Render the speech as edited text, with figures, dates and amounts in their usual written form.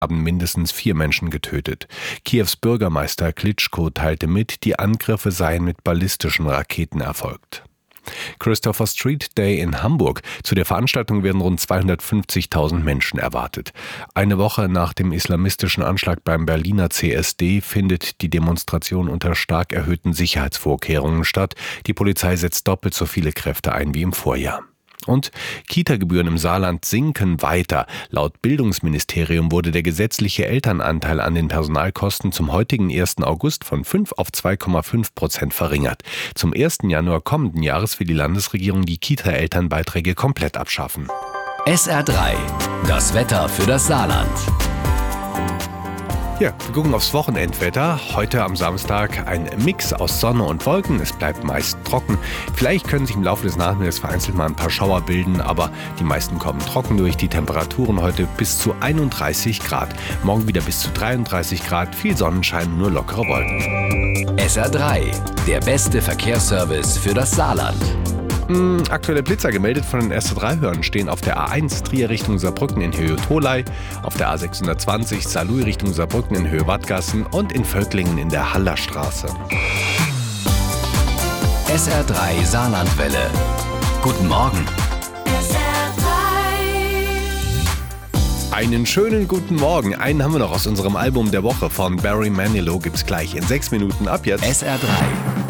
haben mindestens 4 Menschen getötet. Kiews Bürgermeister Klitschko teilte mit, die Angriffe seien mit ballistischen Raketen erfolgt. Christopher Street Day in Hamburg. Zu der Veranstaltung werden rund 250.000 Menschen erwartet. Eine Woche nach dem islamistischen Anschlag beim Berliner CSD findet die Demonstration unter stark erhöhten Sicherheitsvorkehrungen statt. Die Polizei setzt doppelt so viele Kräfte ein wie im Vorjahr. Und Kita-Gebühren im Saarland sinken weiter. Laut Bildungsministerium wurde der gesetzliche Elternanteil an den Personalkosten zum heutigen 1. August von 5 auf 2,5% verringert. Zum 1. Januar kommenden Jahres will die Landesregierung die Kita-Elternbeiträge komplett abschaffen. SR3, das Wetter für das Saarland. Ja, wir gucken aufs Wochenendwetter. Heute am Samstag ein Mix aus Sonne und Wolken. Es bleibt meist trocken. Vielleicht können sich im Laufe des Nachmittags vereinzelt mal ein paar Schauer bilden, aber die meisten kommen trocken durch. Die Temperaturen heute bis zu 31 Grad. Morgen wieder bis zu 33 Grad. Viel Sonnenschein, nur lockere Wolken. SR3, der beste Verkehrsservice für das Saarland. Aktuelle Blitzer gemeldet von den SR3-Hörern stehen auf der A1 Trier Richtung Saarbrücken in Höhe Tholey, auf der A620 Saarlouis Richtung Saarbrücken in Höhe Wattgassen und in Völklingen in der Hallerstraße. SR3 Saarlandwelle. Guten Morgen. Einen schönen guten Morgen. Einen haben wir noch aus unserem Album der Woche von Barry Manilow. Gibt's gleich in 6 Minuten ab jetzt. SR3.